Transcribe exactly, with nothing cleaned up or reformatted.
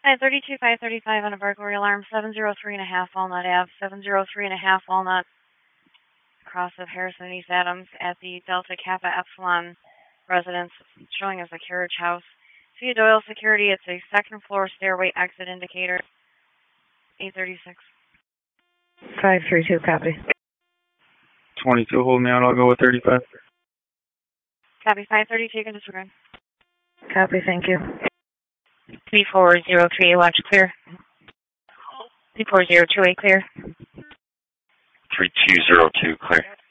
five thirty-two, five thirty-five on a burglary alarm, seven oh three and a half Walnut Ave, seven oh three and a half Walnut, cross of Harrison and East Adams at the Delta Kappa Epsilon residence, showing as a carriage house. See Doyle Security, it's a second floor stairway exit indicator, eight thirty-six. five three two, copy. twenty-two, hold me out, I'll go with thirty-five. Copy, five thirty-two, you can disregard. Copy, thank you. three four zero three, watch clear. three four zero two eight, clear. three two zero two, clear.